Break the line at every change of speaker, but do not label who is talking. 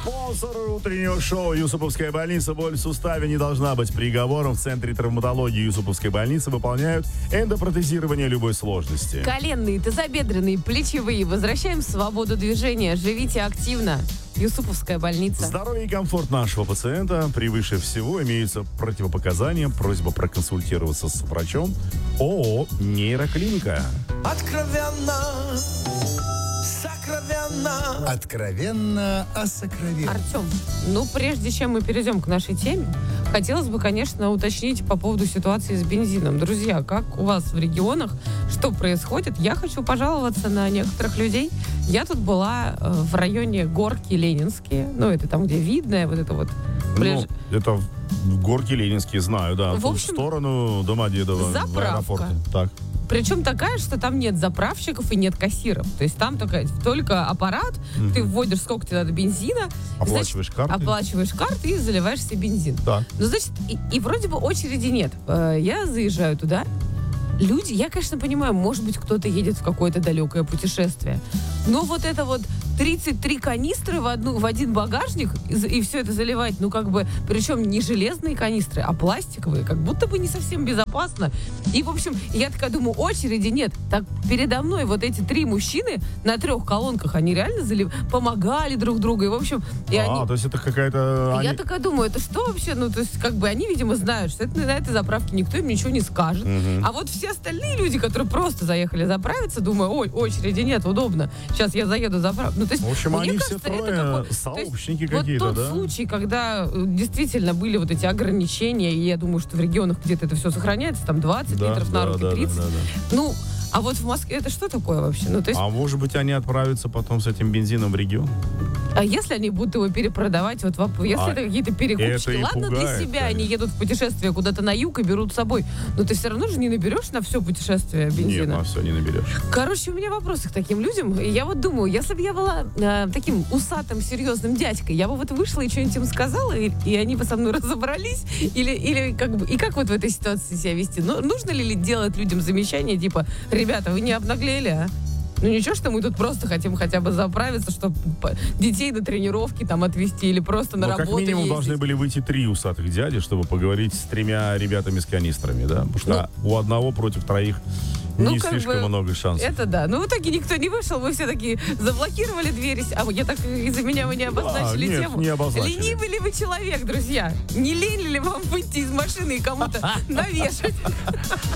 Спонсор утреннего шоу «Юсуповская больница». Боль в суставе не должна быть приговором. В Центре травматологии Юсуповской больницы выполняют эндопротезирование любой сложности.
Коленные, тазобедренные, плечевые. Возвращаем свободу движения. Живите активно. Юсуповская больница.
Здоровье и комфорт нашего пациента превыше всего. Имеются противопоказания. Просьба проконсультироваться с врачом. ООО «Нейроклиника».
Откровенно, сокровенно.
Откровенно о сокровенном.
Артем, прежде чем мы перейдем к нашей теме, хотелось бы, конечно, уточнить по поводу ситуации с бензином. Друзья, как у вас в регионах, что происходит? Я хочу пожаловаться на некоторых людей. Я тут была в районе Горки Ленинские. Это там, где Видное, вот это вот.
Это Горки Ленинские, знаю, да.
В общем,
в сторону Домодедово, в аэропорте. Так.
Причем такая, что там нет заправщиков и нет кассиров. То есть там только аппарат, ты вводишь, сколько тебе надо бензина.
Оплачиваешь картой.
Оплачиваешь карты и заливаешь себе бензин.
Да.
И вроде бы очереди нет. Я заезжаю туда. Люди, я, конечно, понимаю, может быть, кто-то едет в какое-то далекое путешествие. Но вот это вот 33 канистры в один багажник и все это заливать, причем не железные канистры, а пластиковые, как будто бы не совсем безопасно. И, в общем, я такая думаю, очереди нет. Так передо мной вот эти 3 мужчины на 3 колонках, они реально помогали друг другу. И, в общем,
то есть это какая-то...
Я такая думаю, это что вообще? Они, видимо, знают, что на этой заправке никто им ничего не скажет. А вот все остальные люди, которые просто заехали заправиться, думаю, очереди нет, удобно. Сейчас я заеду заправиться.
В общем, они
кажется,
все трое сообщники какие-то,
вот тот случай, когда действительно были вот эти ограничения, и я думаю, что в регионах где-то это все сохраняется, там 20 литров на руки, 30. А вот в Москве это что такое вообще?
А может быть, они отправятся потом с этим бензином в регион?
А если они будут его перепродавать, если это какие-то перекупщики, ладно,
пугает,
для себя
конечно.
они едут в путешествие куда-то на юг и берут с собой, но ты все равно же не наберешь на все путешествие бензина.
Нет, на все не наберешь.
Короче, у меня вопросы к таким людям. Я думаю, если бы я была таким усатым, серьезным дядькой, я бы вышла и что-нибудь им сказала, и они бы со мной разобрались, и как вот в этой ситуации себя вести? Нужно ли делать людям замечания, типа, ребята, вы не обнаглели, а? Ничего, что мы тут просто хотим хотя бы заправиться, чтобы детей на тренировки там отвезти или просто на работу
как минимум
ездить.
должны были выйти 3 усатых дяди, чтобы поговорить с 3 ребятами с канистрами, да? Потому что у одного против 3 не слишком много шансов.
Это да. В итоге никто не вышел, мы все такие заблокировали двери. А из-за меня вы не обозначили тему.
Не обозначили.
Ленивый ли вы человек, друзья? Не лень ли вам выйти из машины и кому-то навешать?